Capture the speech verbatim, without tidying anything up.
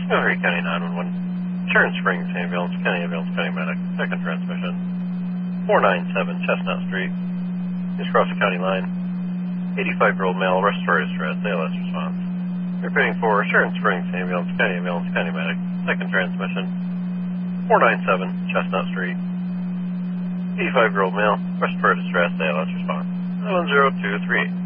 Missouri County nine one one. Sharon Springs Ambulance, County Ambulance, County Medic, second transmission. four nine seven Chestnut Street. Just across the county line. eighty-five-year-old male, respiratory distress, A L S response. Repeating for Sharon Springs Ambulance, County Ambulance, County Medic, second transmission. four nine seven Chestnut Street. eighty-five-year-old male, respiratory distress, A L S response. seven zero two three eight.